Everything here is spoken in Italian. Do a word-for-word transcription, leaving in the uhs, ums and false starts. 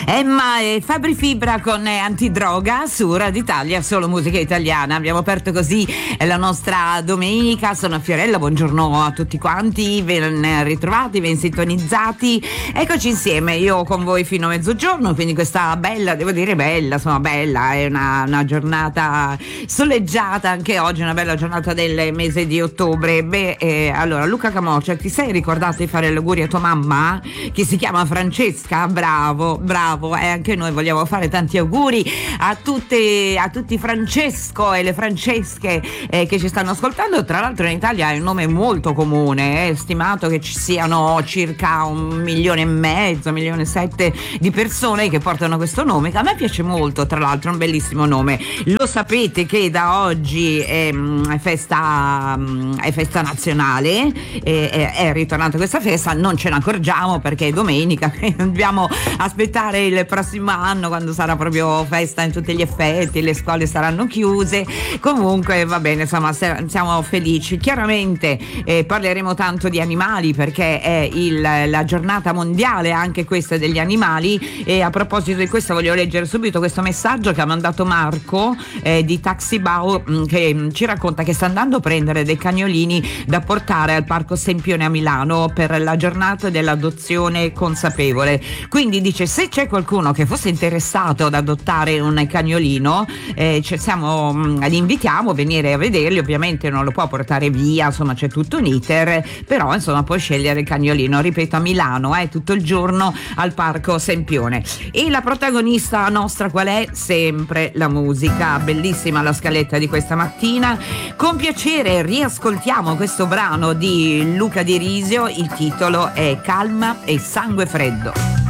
Emma e Fabri Fibra con Antidroga su Radio Italia, solo musica italiana. Abbiamo aperto così la nostra domenica. Sono Fiorella, buongiorno a tutti quanti, ben ritrovati, ben sintonizzati. Eccoci insieme, io con voi fino a mezzogiorno, quindi questa bella, devo dire bella, insomma bella, è una, una giornata soleggiata anche oggi, una bella giornata del mese di ottobre. Beh, eh, allora Luca Camoccia, ti sei ricordato di fare gli auguri a tua mamma che si chiama Francesca? Bravo, bravo, e anche noi vogliamo fare tanti auguri a tutte, a tutti Francesco e le Francesche eh, che ci stanno ascoltando. Tra l'altro in Italia è un nome molto comune, è stimato che ci siano circa un milione e mezzo, un milione e sette di persone che portano questo nome, che a me piace molto, tra l'altro è un bellissimo nome. Lo sapete che da oggi è, è festa è festa nazionale, è, è ritornata questa festa, non ce ne accorgiamo perché è domenica, dobbiamo aspettare il prossimo anno quando sarà proprio festa in tutti gli effetti, le scuole saranno chiuse. Comunque va bene, insomma siamo felici. Chiaramente eh, parleremo tanto di animali perché è il, la giornata mondiale anche questa degli animali, e a proposito di questo voglio leggere subito questo messaggio che ha mandato Marco eh, di Taxibao, che ci racconta che sta andando a prendere dei cagnolini da portare al Parco Sempione a Milano per la giornata dell'adozione consapevole. Quindi dice, se c'è qualcuno che fosse interessato ad adottare un cagnolino, eh, ci siamo, mh, li invitiamo a venire a vederli. Ovviamente non lo può portare via, insomma c'è tutto un iter, però insomma puoi scegliere il cagnolino, ripeto, a Milano, eh, tutto il giorno al Parco Sempione. E la protagonista nostra qual è? Sempre la musica. Bellissima la scaletta di questa mattina. Con piacere riascoltiamo questo brano di Luca Di Risio, il titolo è Calma e Sangue Freddo.